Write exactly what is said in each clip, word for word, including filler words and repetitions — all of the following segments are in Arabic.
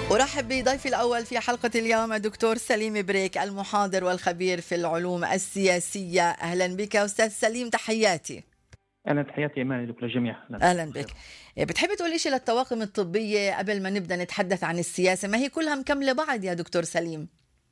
أرحب بضيفي الأول في حلقة اليوم الدكتور سليم بريك، المحاضر والخبير في العلوم السياسية. أهلا بك أستاذ سليم، تحياتي. أنا تحياتي إيماني لكل الجميع. أهلا بك. بتحب تقول إيش للطواقم الطبية قبل ما نبدأ نتحدث عن السياسة؟ ما هي كلها مكملة بعض يا دكتور سليم.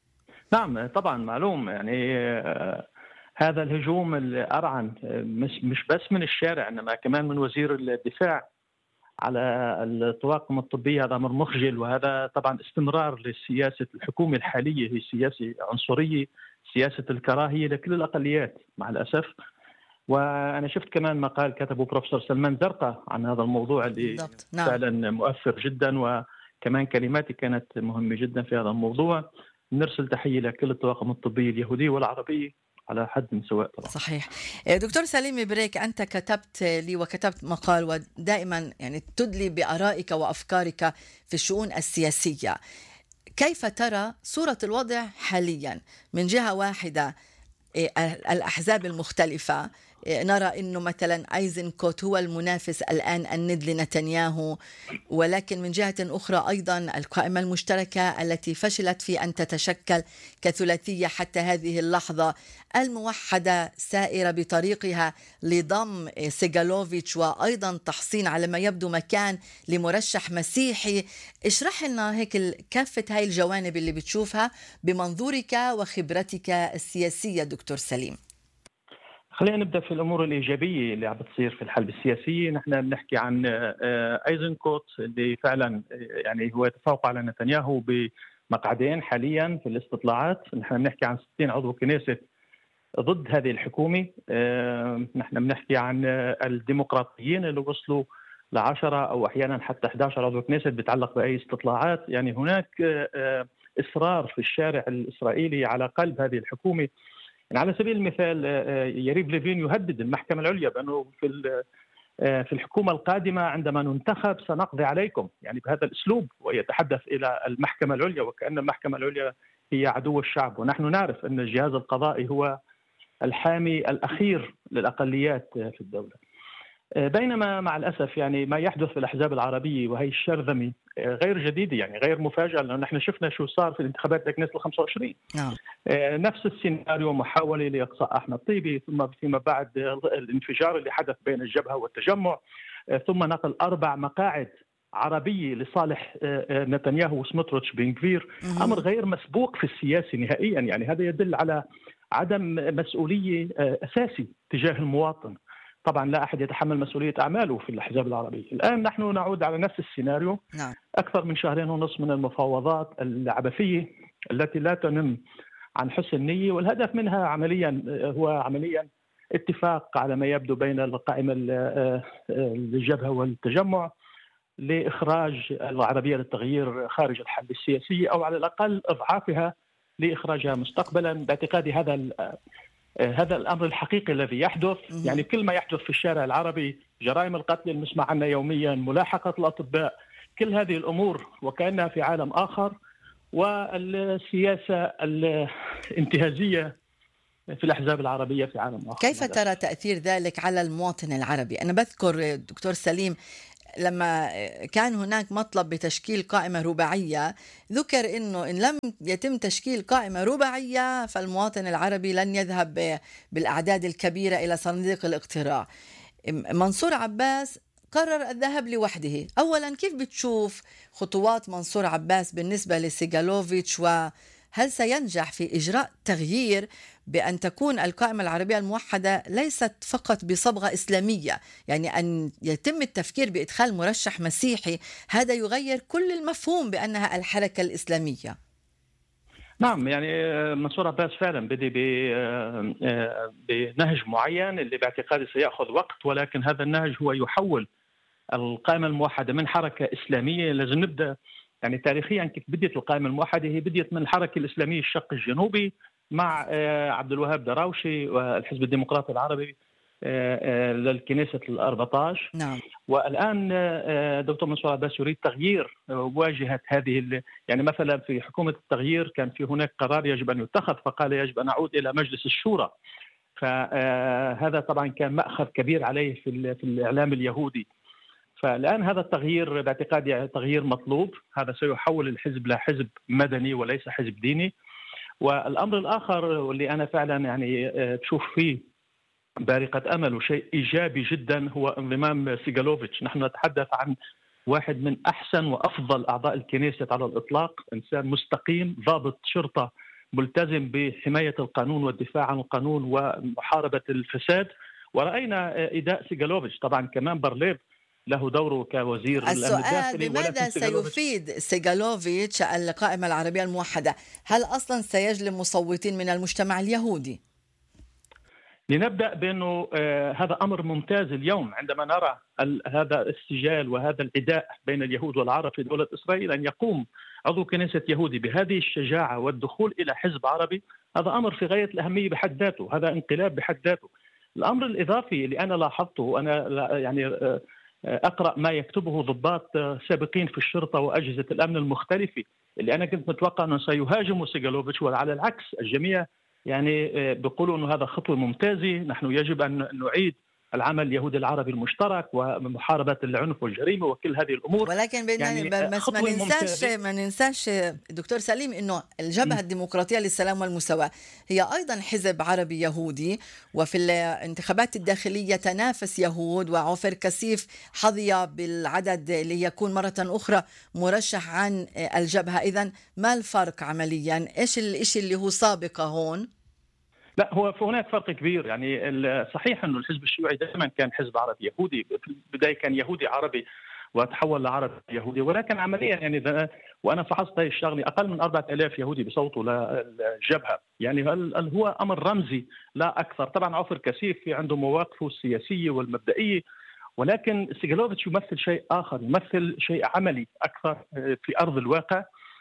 نعم طبعا معلوم، يعني آه هذا الهجوم الأرعن مش مش بس من الشارع إنما كمان من وزير الدفاع على الطواقم الطبية، هذا أمر مخجل، وهذا طبعا استمرار لسياسة الحكومة الحالية، هي سياسة عنصرية، سياسة الكراهية لكل الأقليات مع الأسف. وأنا شفت كمان مقال كتبه بروفيسور سلمان زرقاء عن هذا الموضوع اللي بالضبط. نعم. فعلا مؤثر جدا، وكمان كلماتي كانت مهمة جدا في هذا الموضوع. نرسل تحية لكل الطواقم الطبية اليهودية والعربية على حد من سواء طبعا. صحيح. دكتور سليم بريك، أنت كتبت لي وكتبت مقال ودائما يعني تدلي بآرائك وأفكارك في الشؤون السياسية. كيف ترى صورة الوضع حاليا؟ من جهة واحدة الأحزاب المختلفة، نرى أنه مثلا أيزنكوت هو المنافس الآن الند لنتنياهو، ولكن من جهة أخرى أيضا القائمة المشتركة التي فشلت في أن تتشكل كثلاثية حتى هذه اللحظة، الموحدة سائرة بطريقها لضم سيغالوفيتش وأيضا تحصين على ما يبدو مكان لمرشح مسيحي. اشرح لنا هيك كافة هاي الجوانب اللي بتشوفها بمنظورك وخبرتك السياسية دكتور سليم. خلينا نبدأ في الأمور الإيجابية اللي عم بتصير في الحلبة السياسية. نحن بنحكي عن أيزنكوت اللي فعلا يعني هو يتفوق على نتنياهو بمقعدين حاليا في الاستطلاعات. نحن بنحكي عن ستين عضو كنيسة ضد هذه الحكومة. نحن بنحكي عن الديمقراطيين اللي وصلوا لعشرة أو أحيانا حتى أحد عشر عضو كنيسة بتعلق بأي استطلاعات. يعني هناك إصرار في الشارع الإسرائيلي على قلب هذه الحكومة. يعني على سبيل المثال يريف ليفين يهدد المحكمة العليا بأنه في في الحكومة القادمة عندما ننتخب سنقضي عليكم، يعني بهذا الأسلوب، ويتحدث إلى المحكمة العليا وكأن المحكمة العليا هي عدو الشعب. ونحن نعرف أن الجهاز القضائي هو الحامي الأخير للأقليات في الدولة. بينما مع الأسف يعني ما يحدث في الأحزاب العربية وهي الشرذمة غير جديدة، يعني غير مفاجئة، لأنه نحن شفنا شو صار في الانتخابات لكنيسة الخمسة وعشرين. نعم. نفس السيناريو، محاولة لإقصاء أحمد طيبي، ثم فيما بعد الانفجار اللي حدث بين الجبهة والتجمع، ثم نقل أربع مقاعد عربية لصالح نتنياهو وسموتريتش بن غفير. أمر غير مسبوق في السياسة نهائيا. يعني هذا يدل على عدم مسؤولية أساسي تجاه المواطن. طبعا لا أحد يتحمل مسؤولية أعماله في الأحزاب العربية. الآن نحن نعود على نفس السيناريو. نعم. أكثر من شهرين ونصف من المفاوضات العبثية التي لا تنم عن حسن نية، والهدف منها عمليا هو عمليا اتفاق على ما يبدو بين القائمة الجبهة والتجمع لإخراج العربية للتغيير خارج الحلبة السياسية، أو على الأقل إضعافها لإخراجها مستقبلا. باعتقادي هذا هذا الأمر الحقيقي الذي يحدث. يعني كل ما يحدث في الشارع العربي، جرائم القتل اللي نسمع عنها يوميا، ملاحقة الأطباء، كل هذه الأمور وكأنها في عالم آخر. والسياسة الانتهازية في الأحزاب العربية في عالم آخر. كيف ترى تأثير ذلك على المواطن العربي؟ أنا بذكر دكتور سليم لما كان هناك مطلب بتشكيل قائمة رباعية، ذكر أنه إن لم يتم تشكيل قائمة رباعية فالمواطن العربي لن يذهب بالأعداد الكبيرة إلى صناديق الاقتراع. منصور عباس قرر الذهاب لوحده. أولا، كيف بتشوف خطوات منصور عباس بالنسبة لسيغالوفيتش، وهل سينجح في إجراء تغيير بأن تكون القائمة العربية الموحدة ليست فقط بصبغة إسلامية، يعني أن يتم التفكير بإدخال مرشح مسيحي؟ هذا يغير كل المفهوم بأنها الحركة الإسلامية. نعم، يعني منصور عباس فعلا بدي بنهج معين اللي باعتقادي سيأخذ وقت، ولكن هذا النهج هو يحول القائمة الموحدة من حركة إسلامية. لازم نبدأ يعني تاريخيا كيف بديت القائمة الموحدة. هي بديت من الحركة الإسلامية الشق الجنوبي مع عبد الوهاب دراوشي والحزب الديمقراطي العربي للكنيسة الأربعة عشر. نعم. والآن دكتور منصور عباس يريد تغيير واجهة هذه. يعني مثلا في حكومة التغيير كان في هناك قرار يجب أن يتخذ، فقال يجب أن أعود إلى مجلس الشورى. فهذا طبعا كان مأخذ كبير عليه في الإعلام اليهودي. فالآن هذا التغيير باعتقادي تغيير مطلوب، هذا سيحول الحزب لحزب مدني وليس حزب ديني. والأمر الآخر واللي أنا فعلا يعني بشوف فيه بارقة أمل وشيء إيجابي جدا هو انضمام سيغالوفيتش. نحن نتحدث عن واحد من أحسن وأفضل أعضاء الكنيست على الإطلاق، إنسان مستقيم، ضابط شرطة ملتزم بحماية القانون والدفاع عن القانون ومحاربة الفساد. ورأينا إيداء سيغالوفيتش. طبعا كمان بارليف له دوره كوزير الأمن السؤال الداخلي. بماذا سيفيد سيغالوفيتش القائمة العربية الموحدة؟ هل أصلا سيجلب مصوتين من المجتمع اليهودي؟ لنبدأ بأنه آه هذا أمر ممتاز اليوم عندما نرى هذا السجال وهذا العداء بين اليهود والعرب في دولة إسرائيل، أن يقوم عضو كنيسة يهودي بهذه الشجاعة والدخول إلى حزب عربي، هذا أمر في غاية الأهمية بحد ذاته، هذا انقلاب بحد ذاته. الأمر الإضافي اللي أنا لاحظته، أنا يعني آه أقرأ ما يكتبه ضباط سابقين في الشرطة وأجهزة الأمن المختلفة، اللي أنا كنت متوقع أنه سيهاجموا سيغالوفيتش، وعلى العكس الجميع يعني بيقولوا أنه هذا خطوة ممتازة، نحن يجب أن نعيد العمل اليهودي العربي المشترك ومحاربة العنف والجريمة وكل هذه الأمور. ولكن يعني بس ما ننساش ما ننساش دكتور سليم إنه الجبهة الديمقراطية للسلام والمساواة هي أيضا حزب عربي يهودي، وفي الانتخابات الداخلية تنافس يهود، وعوفر كسيف حظي بالعدد ليكون مرة أخرى مرشح عن الجبهة. إذن ما الفرق عمليا؟ إيش الإشي اللي هو سابقة هون؟ لا، هو هناك فرق كبير. يعني صحيح انه الحزب الشيوعي دائما كان حزب عربي يهودي، في البدايه كان يهودي عربي وتحول لعربي يهودي، ولكن عمليا يعني وانا فحصت هذه الشغله اقل من أربعة آلاف يهودي بصوتوا للجبهه، يعني هل هو امر رمزي لا اكثر. طبعا عوفر كسيف في عنده مواقفه السياسيه والمبدئيه، ولكن سيغالوفيتش يمثل شيء اخر، يمثل شيء عملي اكثر في ارض الواقع،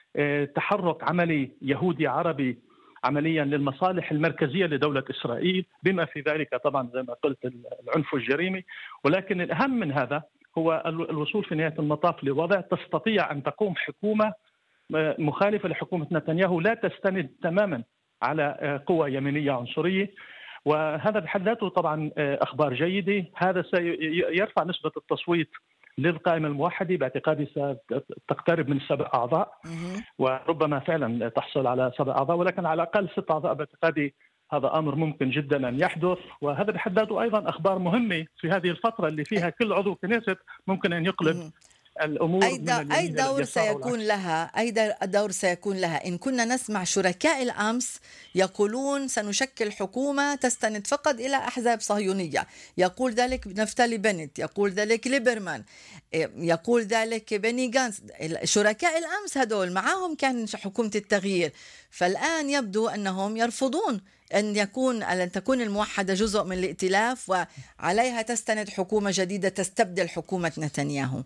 تحرك عملي يهودي عربي عمليا للمصالح المركزية لدولة إسرائيل، بما في ذلك طبعا زي ما قلت العنف والجريمة. ولكن الأهم من هذا هو الوصول في نهاية المطاف لوضع تستطيع أن تقوم حكومة مخالفة لحكومة نتنياهو، لا تستند تماما على قوى يمينية عنصرية، وهذا بحد ذاته طبعا أخبار جيدة. هذا سيرفع نسبة التصويت للقائمة الموحدة، باعتقادي ستقترب من سبع أعضاء، وربما فعلا تحصل على سبع أعضاء، ولكن على الأقل ست أعضاء باعتقادي هذا أمر ممكن جدا أن يحدث. وهذا بحد ذاته أيضا أخبار مهمة في هذه الفترة اللي فيها كل عضو كنيست ممكن أن يقلب الأمور. أي, أي دور سيكون لها أي دور سيكون لها إن كنا نسمع شركاء الأمس يقولون سنشكل حكومة تستند فقط إلى أحزاب صهيونية، يقول ذلك نفتالي بنت، يقول ذلك ليبرمان، يقول ذلك بني غانتس. شركاء الأمس هدول معهم كان حكومة التغيير، فالآن يبدو أنهم يرفضون أن يكون أن تكون الموحدة جزء من الائتلاف وعليها تستند حكومة جديدة تستبدل حكومة نتنياهو.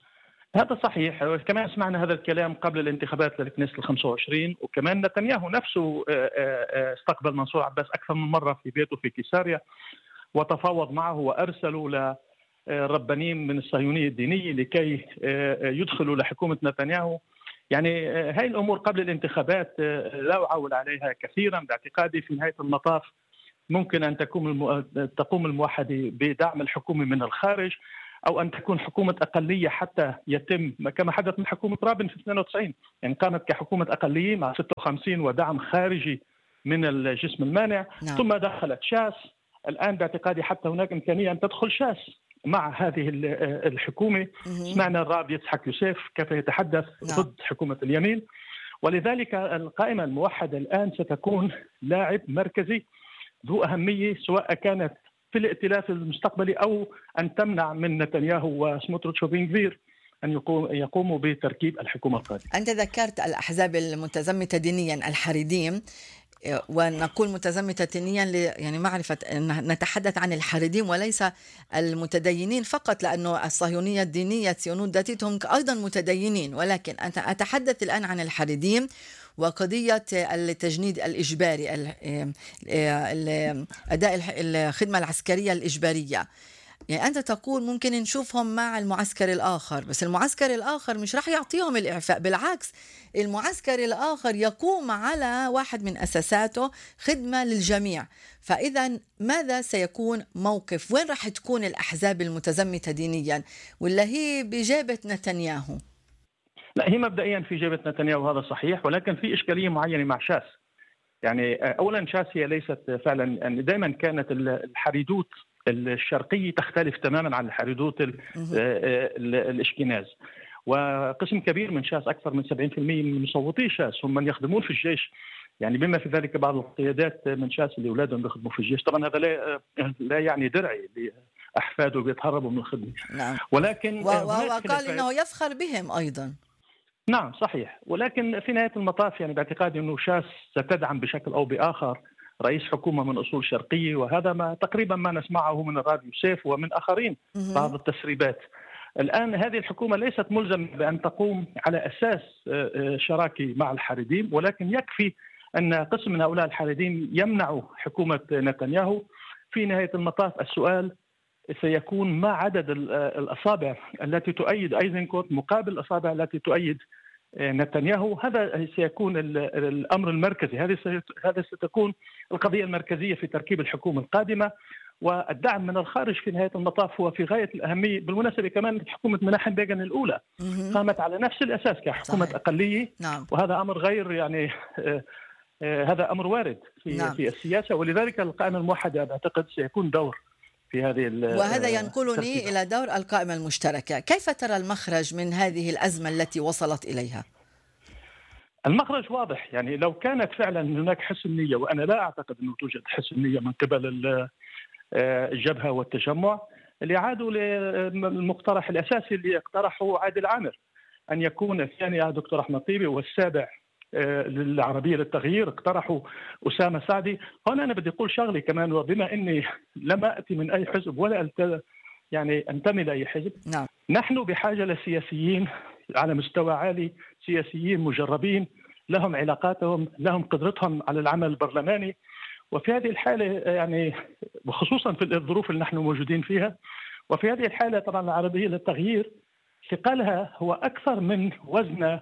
هذا صحيح، كمان سمعنا هذا الكلام قبل الانتخابات للكنيسة الخمسة وعشرين، وكمان نتنياهو نفسه استقبل منصور عباس أكثر من مرة في بيته في كيساريا وتفاوض معه وأرسلوا لربانين من الصهيونية الدينية لكي يدخلوا لحكومة نتنياهو. يعني هاي الأمور قبل الانتخابات لا أعول عليها كثيرا، باعتقادي في نهاية المطاف ممكن أن تقوم تقوم الموحدة بدعم الحكومة من الخارج، أو أن تكون حكومة أقلية حتى يتم كما حدث من حكومة رابن في اثنين وتسعين، يعني قامت كحكومة أقلية مع ستة وخمسين ودعم خارجي من الجسم المانع. نعم. ثم دخلت شاس، الآن باعتقادي حتى هناك إمكانية أن تدخل شاس مع هذه الحكومة. مم. سمعنا الراب يضحك يوسف كيف يتحدث. نعم. ضد حكومة اليمين، ولذلك القائمة الموحدة الآن ستكون لاعب مركزي ذو أهمية، سواء كانت في الائتلاف المستقبلي أو أن تمنع من نتنياهو وسموتريتش وبن غفير أن يقوموا بتركيب الحكومة القادمة. أنت ذكرت الأحزاب المتزمتة دينيا الحريديم، ونقول متزمتة دينيا يعني معرفة أن نتحدث عن الحريديم وليس المتدينين فقط، لأنه الصهيونية الدينية الصهيونية هم أيضا متدينين، ولكن أنا أتحدث الآن عن الحريديم وقضية التجنيد الإجباري، أداء الخدمة العسكرية الإجبارية. يعني أنت تقول ممكن نشوفهم مع المعسكر الآخر، بس المعسكر الآخر مش رح يعطيهم الإعفاء، بالعكس المعسكر الآخر يقوم على واحد من أساساته خدمة للجميع. فإذا ماذا سيكون موقف، وين رح تكون الأحزاب المتزمتة دينيا، ولا هي بجابة نتنياهو؟ لا، هي مبدئيا في جيبة نتنياهو، هذا صحيح، ولكن في إشكالية معينة مع شاس. يعني أولا شاس هي ليست فعلا، يعني دائما كانت الحريدوت الشرقية تختلف تماما عن الحريدوت الإشكناز، وقسم كبير من شاس أكثر من سبعين بالمئة من مصوتي شاس هم من يخدمون في الجيش، يعني بما في ذلك بعض القيادات من شاس اللي أولادهم بيخدموا في الجيش. طبعا هذا لا لا يعني درعي لأحفاده بيتهربوا من الخدمة. نعم. ولكن وقال إنه يفخر بهم أيضا. نعم صحيح، ولكن في نهاية المطاف يعني باعتقادي أنه شاس ستدعم بشكل أو بآخر رئيس حكومة من أصول شرقية، وهذا ما تقريبا ما نسمعه من الراديو سيف ومن آخرين بعض التسريبات. الآن هذه الحكومة ليست ملزمة بأن تقوم على أساس شراكي مع الحريديم، ولكن يكفي أن قسم من هؤلاء الحريديم يمنعوا حكومة نتنياهو. في نهاية المطاف السؤال سيكون ما عدد الأصابع التي تؤيد أيزنكوت مقابل الأصابع التي تؤيد نتنياهو. هذا سيكون الأمر المركزي، هذه هذا ستكون القضية المركزية في تركيب الحكومة القادمة. والدعم من الخارج في نهاية المطاف هو في غاية الأهمية. بالمناسبة كمان حكومة مناحم بيغن الأولى قامت على نفس الأساس كحكومة صحيح. أقلية. نعم. وهذا أمر غير يعني آه آه هذا أمر وارد في, نعم. في السياسة، ولذلك القائمة الموحدة أعتقد سيكون دور في هذه. وهذا ينقلني التركيبة. إلى دور القائمة المشتركة. كيف ترى المخرج من هذه الأزمة التي وصلت إليها؟ المخرج واضح، يعني لو كانت فعلا هناك حسن نية، وأنا لا أعتقد أنه توجد حسن نية من قبل الجبهة والتجمع، اللي عادوا للمقترح الأساسي اللي اقترحه عادل عامر، أن يكون الثاني دكتور أحمد طيبي، والسابع للعربية للتغيير اقترحوا أسامة سعدي. هنا أنا بدي أقول شغلي كمان، وبما أني لم أتي من أي حزب ولا ألت... يعني أنتمي لأي حزب. نعم. نحن بحاجة لسياسيين على مستوى عالي، سياسيين مجربين لهم علاقاتهم، لهم قدرتهم على العمل البرلماني. وفي هذه الحالة يعني وخصوصا في الظروف اللي نحن موجودين فيها، وفي هذه الحالة طبعا العربية للتغيير ثقلها هو أكثر من وزن،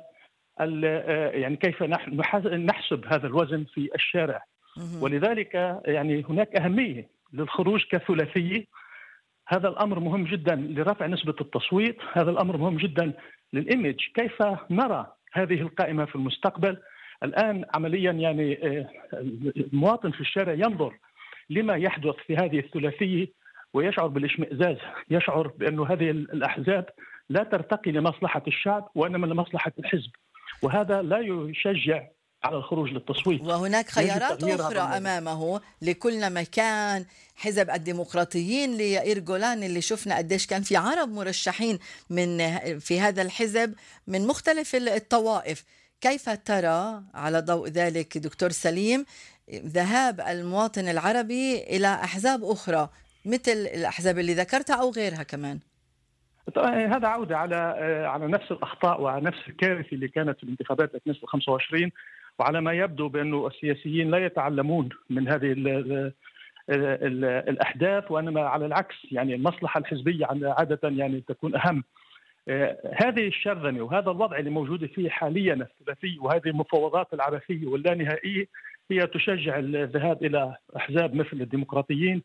يعني كيف نحسب هذا الوزن في الشارع. ولذلك يعني هناك أهمية للخروج كثلاثية. هذا الأمر مهم جدا لرفع نسبة التصويت، هذا الأمر مهم جدا للإيمج، كيف نرى هذه القائمة في المستقبل. الآن عمليا يعني المواطن في الشارع ينظر لما يحدث في هذه الثلاثية ويشعر بالاشمئزاز، يشعر بأن هذه الأحزاب لا ترتقي لمصلحة الشعب وإنما لمصلحة الحزب، وهذا لا يشجع على الخروج للتصويت. وهناك خيارات أخرى أمامه لكل مكان. حزب الديمقراطيين ليائير جولان اللي شفنا قديش كان في عرب مرشحين من في هذا الحزب من مختلف الطوائف. كيف ترى على ضوء ذلك دكتور سليم ذهاب المواطن العربي إلى أحزاب أخرى مثل الأحزاب اللي ذكرتها أو غيرها كمان؟ هذا عودة على على نفس الأخطاء وعلى نفس الكارثة اللي كانت في الانتخابات ألفين وخمسة وعشرين، وعلى ما يبدو بأنه السياسيين لا يتعلمون من هذه ال ال ال الأحداث، وإنما على العكس يعني المصلحة الحزبية عادة يعني تكون أهم. هذه الشرذمة وهذا الوضع اللي موجود فيه حاليا الثلاثي وهذه المفاوضات العبثية واللانهائية هي تشجع الذهاب إلى أحزاب مثل الديمقراطيين.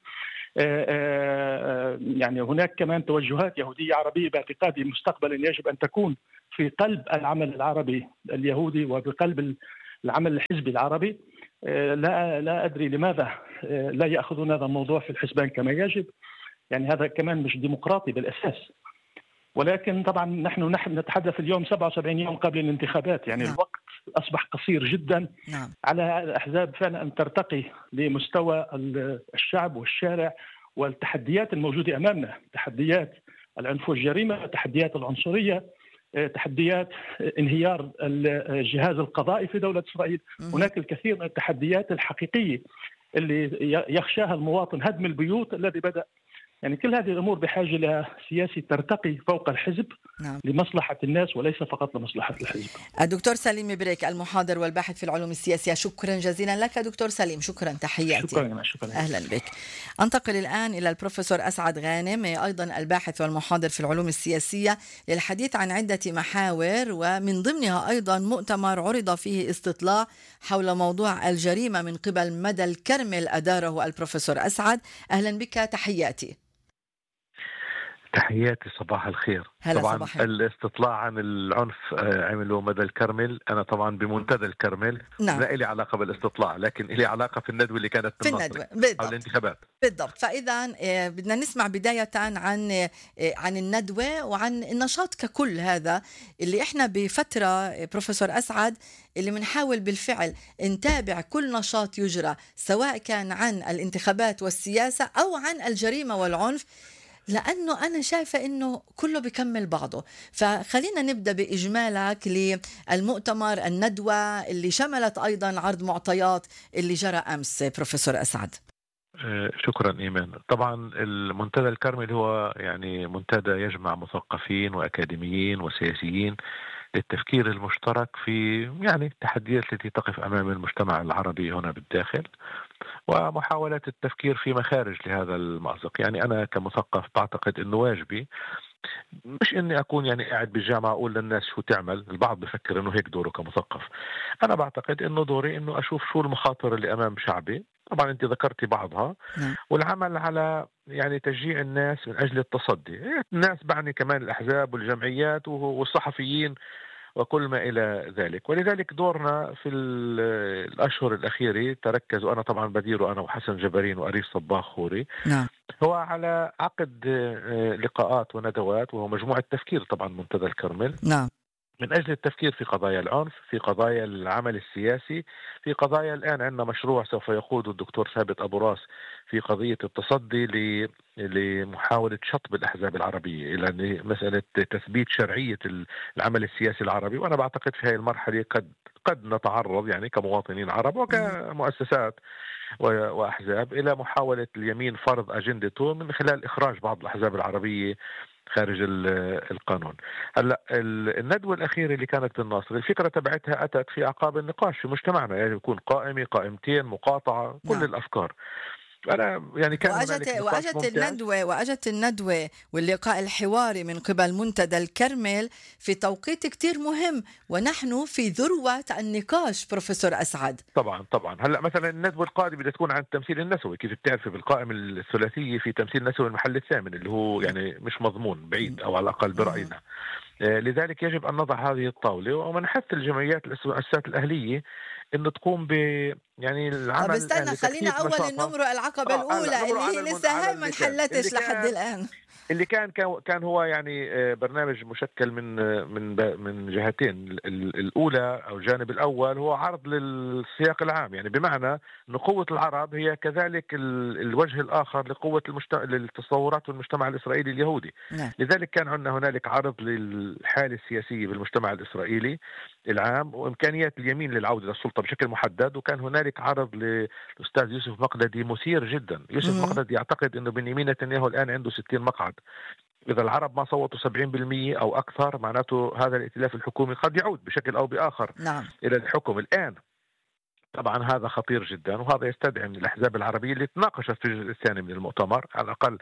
يعني هناك كمان توجهات يهودية عربية باعتقادي مستقبلا يجب أن تكون في قلب العمل العربي اليهودي وبقلب العمل الحزبي العربي. لا لا أدري لماذا لا يأخذون هذا الموضوع في الحسبان كما يجب، يعني هذا كمان مش ديمقراطي بالأساس. ولكن طبعا نحن نحن نتحدث اليوم سبعة وسبعين يوم قبل الانتخابات، يعني نعم. الوقت أصبح قصير جدا. نعم. على الأحزاب فعلا أن ترتقي لمستوى الشعب والشارع والتحديات الموجودة أمامنا، تحديات العنف والجريمة، تحديات العنصرية، تحديات انهيار الجهاز القضائي في دولة إسرائيل. هناك الكثير من التحديات الحقيقية اللي يخشاها المواطن، هدم البيوت الذي بدأ. يعني كل هذه الأمور بحاجة لسياسة ترتقي فوق الحزب نعم. لمصلحة الناس وليس فقط لمصلحة الحزب. الدكتور سليم بريك المحاضر والباحث في العلوم السياسية، شكرا جزيلا لك دكتور سليم. شكرا، تحياتي. شكرا شكرا. أهلا بك. أنتقل الآن إلى البروفيسور أسعد غانم، أيضا الباحث والمحاضر في العلوم السياسية، للحديث عن عدة محاور، ومن ضمنها أيضا مؤتمر عرض فيه استطلاع حول موضوع الجريمة من قبل مدى الكرمل أداره البروفيسور أسعد. أهلا بك، تحياتي. تحياتي، صباح الخير. طبعا صباح الاستطلاع عن العنف عمله مدى الكرمل، انا طبعا بمنتدى الكرمل. نعم. لا لي علاقه بالاستطلاع، لكن لي علاقه في الندوه اللي كانت في الندوه بالضبط. او الانتخابات بالضبط. فاذا بدنا نسمع بدايه عن عن الندوه وعن النشاط ككل، هذا اللي احنا بفتره بروفيسور اسعد اللي بنحاول بالفعل نتابع كل نشاط يجرى، سواء كان عن الانتخابات والسياسه او عن الجريمه والعنف، لأنه أنا شايفة أنه كله بيكمل بعضه. فخلينا نبدأ بإجمالك للمؤتمر، الندوة اللي شملت أيضا عرض معطيات اللي جرى أمس بروفيسور أسعد. شكرا إيمان. طبعا المنتدى الكرمل هو يعني منتدى يجمع مثقفين وأكاديميين وسياسيين للتفكير المشترك في يعني التحديات التي تقف أمام المجتمع العربي هنا بالداخل، ومحاولة التفكير في مخارج لهذا المأزق. يعني أنا كمثقف بعتقد أنه واجبي مش أني أكون يعني قاعد بالجامعة أقول للناس شو تعمل، البعض بفكر أنه هيك دوره كمثقف. أنا بعتقد أنه دوري أنه أشوف شو المخاطر اللي أمام شعبي، طبعا أنت ذكرتي بعضها، والعمل على يعني تشجيع الناس من أجل التصدي. الناس بعني كمان الأحزاب والجمعيات والصحفيين وكل ما إلى ذلك. ولذلك دورنا في الأشهر الأخيرة تركز، وأنا طبعا بديره أنا وحسن جبارين وأريف صباغ خوري، نعم. هو على عقد لقاءات وندوات، وهو مجموعة تفكير طبعا منتدى الكرمل، نعم، من أجل التفكير في قضايا العنف، في قضايا العمل السياسي، في قضايا الآن عندنا مشروع سوف يقوده الدكتور ثابت أبو راس في قضية التصدي لمحاولة شطب الأحزاب العربية إلى مسألة تثبيت شرعية العمل السياسي العربي. وأنا بعتقد في هذه المرحلة قد قد نتعرض يعني كمواطنين عرب وكمؤسسات وأحزاب إلى محاولة اليمين فرض أجندته من خلال إخراج بعض الأحزاب العربية خارج القانون. هلا الندوة الأخيرة اللي كانت بالناصر، الفكرة تبعتها أتت في أعقاب النقاش في مجتمعنا، يعني يكون قائمة قائمتين مقاطعة كل نعم. الأفكار. أنا يعني كان وأجت, وأجت الندوة وأجت الندوة واللقاء الحواري من قبل منتدى الكرمل في توقيت كتير مهم، ونحن في ذروة النقاش بروفيسور أسعد. طبعا طبعا. هلا مثلا الندوة القادمة بدها تكون عن التمثيل النسوي. كيف بتعرفي بالقائمة الثلاثية في تمثيل نسوي المحل الثامن اللي هو يعني مش مضمون بعيد أو على الأقل برأينا. لذلك يجب أن نضع هذه الطاولة ومنحث الجمعيات المؤسسات الأهلية إنه تقوم ب يعني العمل. طب استنى، خلينا أول نمرق العقبة الأولى اللي هي لسه هاي ما انحلتش لحد الآن، اللي كان كان هو يعني برنامج مشكل من من من جهتين. الأولى أو الجانب الأول هو عرض للسياق العام، يعني بمعنى أن قوة العرب هي كذلك الوجه الآخر لقوة المجتمع للتصورات والمجتمع الإسرائيلي اليهودي. نعم. لذلك كان عندنا هنالك عرض للحالة السياسية بالمجتمع الإسرائيلي العام وإمكانيات اليمين للعودة للسلطة بشكل محدد. وكان هنالك عرض للأستاذ يوسف مقددي مثير جدا. يوسف مم. مقددي يعتقد أنه بنيامين نتنياهو الآن عنده ستين مقعد، إذا العرب ما صوتوا سبعين بالمئة أو أكثر معناته هذا الائتلاف الحكومي قد يعود بشكل أو بآخر نعم. إلى الحكم الآن. طبعا هذا خطير جدا، وهذا يستدعي من الأحزاب العربية اللي تناقشت في الجزء الثاني من المؤتمر، على الأقل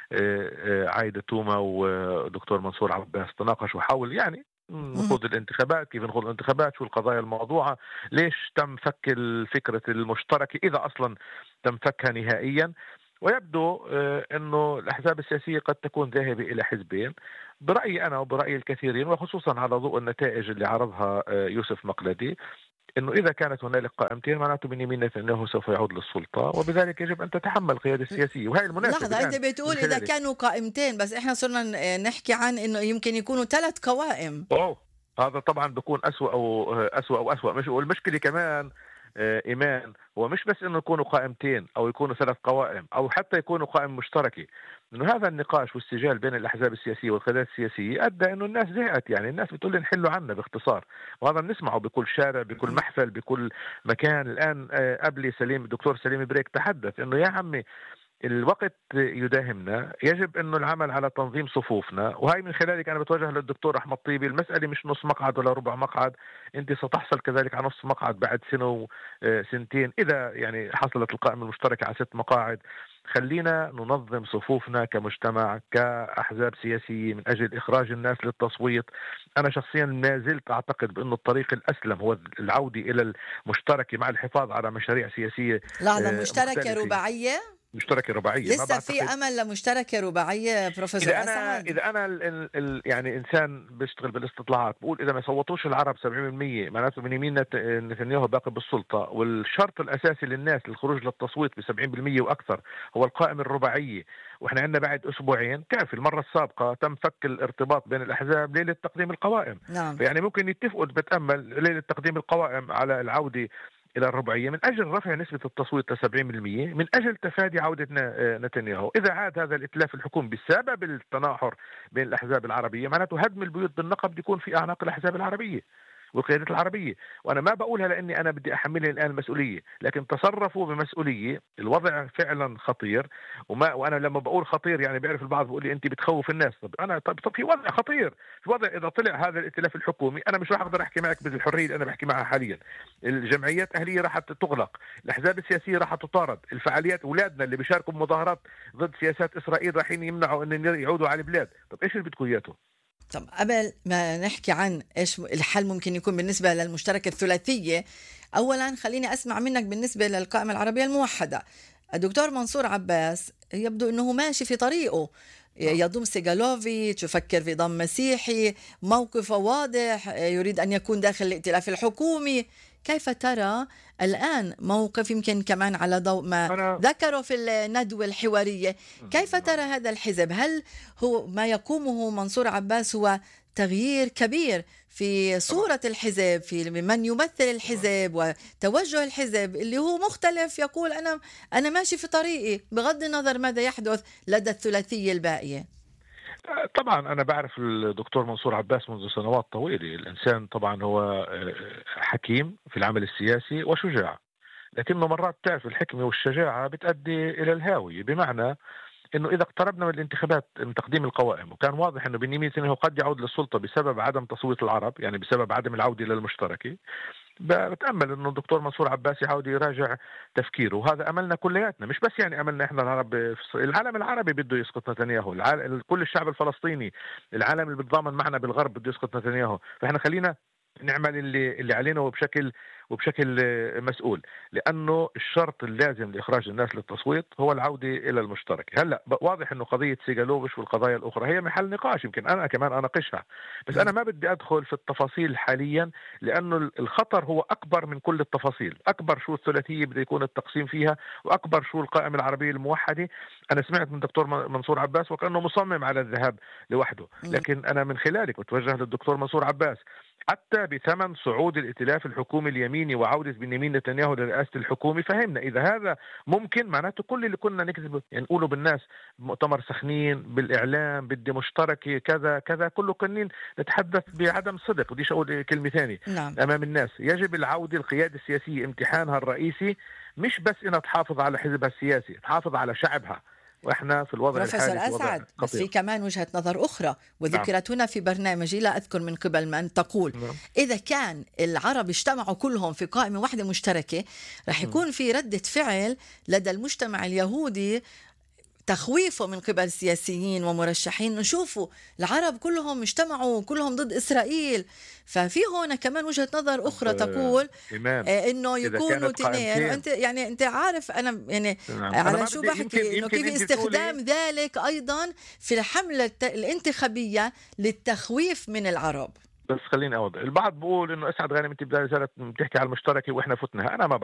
عايدة توما ودكتور منصور عباس تناقشوا حول يعني نخوض الانتخابات، كيف نخوض الانتخابات، شو القضايا الموضوعة، ليش تم فك الفكرة المشتركة إذا أصلا تم فكها نهائيا. ويبدو أنه الأحزاب السياسية قد تكون ذاهبة إلى حزبين برأيي أنا وبرأي الكثيرين، وخصوصا على ضوء النتائج اللي عرضها يوسف مقلدي، إنه إذا كانت هنالك قائمتين معناته بنيامين نتنياهو سوف يعود للسلطة، وبذلك يجب أن تتحمل القيادة السياسية. وهي المناسبة. لحظة، أنت بتقول إذا كانوا قائمتين، بس إحنا صرنا نحكي عن إنه يمكن يكونوا ثلاث قوائم. أوه هذا طبعا بيكون أسوأ أو أسوأ أو أسوأ. مش والمشكلة كمان إيمان هو مش بس إنه يكونوا قائمتين أو يكونوا ثلاث قوائم أو حتى يكونوا قائمة مشتركة، إنه هذا النقاش والسجال بين الأحزاب السياسية والقيادات السياسية أدى إنه الناس زهقت. يعني الناس بتقول لي نحلوا عنا باختصار، وهذا بنسمعه بكل شارع بكل محفل بكل مكان. الآن قبلي سليم الدكتور سليم بريك تحدث إنه يا عمي الوقت يداهمنا، يجب أنه العمل على تنظيم صفوفنا، وهي من خلالك أنا بتوجه للدكتور أحمد طيبي. المسألة مش نص مقعد ولا ربع مقعد، أنت ستحصل كذلك على نص مقعد بعد سنة وسنتين إذا يعني حصلت القائمة المشتركة على ست مقاعد. خلينا ننظم صفوفنا كمجتمع كأحزاب سياسية من أجل إخراج الناس للتصويت. أنا شخصيا ما زلت أعتقد بأن الطريق الأسلم هو العودة إلى المشتركة مع الحفاظ على مشاريع سياسية لحظة، مشتركة رباعية؟ مشتركة رباعية لسه في أمل لمشتركة رباعية بروفيسور إذا أنا أسعد؟ إذا أنا ال ال ال يعني إنسان بيشتغل بالاستطلاعات بقول إذا ما صوتوش العرب سبعين بالمئة معناته من يمين نتنياهو باقي بالسلطة، والشرط الأساسي للناس للخروج للتصويت ب سبعين بالمئة وأكثر هو القائمة الرباعية. وإحنا عندنا بعد أسبوعين كيف المرة السابقة تم فك الارتباط بين الأحزاب ليلة تقديم القوائم. نعم. فيعني ممكن يتفقوا بتأمل ليلة تقديم القوائم على العودة إلى الرباعية من أجل رفع نسبة التصويت ل سبعين بالمئة، من أجل تفادي عودة نتنياهو. إذا عاد هذا الائتلاف الحكومي بسبب التناحر بين الأحزاب العربية معناته هدم البيوت بالنقب بده يكون في أعناق الأحزاب العربية والقيادات العربية. وأنا ما بقولها لأني أنا بدي أحملها الآن المسؤولية، لكن تصرفوا بمسؤولية. الوضع فعلا خطير، وما وأنا لما بقول خطير يعني بيعرف البعض بيقول لي أنت بتخوف الناس. طب أنا طب, طب في وضع خطير، في وضع إذا طلع هذا الائتلاف الحكومي أنا مش راح أقدر أحكي معك بالحرية اللي أنا بحكي معها حاليا. الجمعيات الأهلية راح تغلق، الأحزاب السياسية راح تطارد، الفعاليات أولادنا اللي بيشاركوا بمظاهرات ضد سياسات إسرائيل رايحين يمنعوا أن يعودوا على البلاد. طب إيش اللي بدكم إياته؟ طب قبل ما نحكي عن إيش الحل ممكن يكون بالنسبة للمشتركة الثلاثية، أولا خليني أسمع منك بالنسبة للقائمة العربية الموحدة. الدكتور منصور عباس يبدو أنه ماشي في طريقه، يضم سيغالوفيتش، يفكر في ضم مسيحي، موقفه واضح، يريد أن يكون داخل الائتلاف الحكومي. كيف ترى الآن موقف يمكن كمان على ضوء ما ذكروا في الندوة الحوارية؟ كيف ترى هذا الحزب؟ هل هو ما يقومه منصور عباس هو تغيير كبير في صورة الحزب، في من يمثل الحزب وتوجه الحزب اللي هو مختلف، يقول أنا أنا ماشي في طريقي بغض النظر ماذا يحدث لدى الثلاثية الباقية؟ طبعا أنا بعرف الدكتور منصور عباس منذ سنوات طويلة. الإنسان طبعا هو حكيم في العمل السياسي وشجاع، لكنه مرات تعرف الحكمة والشجاعة بتؤدي إلى الهاوية. بمعنى انه اذا اقتربنا من الانتخابات من تقديم القوائم وكان واضح انه بنيامين نتنياهو قد يعود للسلطه بسبب عدم تصويت العرب، يعني بسبب عدم العوده للمشتركه، بتامل انه الدكتور منصور عباس يعود يراجع تفكيره. وهذا املنا كلياتنا، مش بس يعني املنا احنا العرب، العالم العربي بده يسقط نتنياهو، العالم كل الشعب الفلسطيني، العالم اللي بيتضامن معنا بالغرب بده يسقط نتنياهو. فاحنا خلينا نعمل اللي اللي علينا وبشكل وبشكل مسؤول، لأنه الشرط اللازم لإخراج الناس للتصويت هو العودة إلى المشترك. هلأ واضح أنه قضية سيغالوفيتش والقضايا الأخرى هي محل نقاش، يمكن أنا كمان أناقشها، بس أنا ما بدي أدخل في التفاصيل حاليا، لأنه الخطر هو أكبر من كل التفاصيل. أكبر شو الثلاثية بده يكون التقسيم فيها، وأكبر شو القائمة العربية الموحدة. أنا سمعت من دكتور منصور عباس وكأنه مصمم على الذهاب لوحده، لكن أنا من خلالك بتوجه للدكتور منصور عباس حتى بثمن صعود الائتلاف الحكومي اليميني وعودة بنيامين نتنياهو لرئاسة الحكومة. فهمنا إذا هذا ممكن معناته كل اللي كنا نكذب يعني نقوله بالناس مؤتمر سخنين بالإعلام بدي مشتركة كذا كذا كله كنين نتحدث بعدم صدق. وديش أقول كلمة ثانية نعم. أمام الناس. يجب العودة القيادة السياسية امتحانها الرئيسي مش بس إنها تحافظ على حزبها السياسي، تحافظ على شعبها. واحنا في الوضع الحالي بروفيسور أسعد، بس في كمان وجهة نظر أخرى وذكرت هنا في برنامجي، لا أذكر من قبل من، تقول نعم. إذا كان العرب اجتمعوا كلهم في قائمة واحدة مشتركة رح يكون في ردة فعل لدى المجتمع اليهودي، تخويفه من قبل سياسيين ومرشحين. نشوفوا العرب كلهم اجتمعوا كلهم ضد إسرائيل. ففي هنا كمان وجهة نظر أخرى تقول آه إنه يكونوا تنين. أنت يعني أنت عارف أنا يعني نعم. على أنا شو بحكي إنه كيف استخدام ذلك أيضا في الحملة الانتخابية للتخويف من العرب. بس خليني أوضح، البعض بقول إنه أسعد غانم أنت بتحكي على المشتركة وإحنا فتناها. أنا ما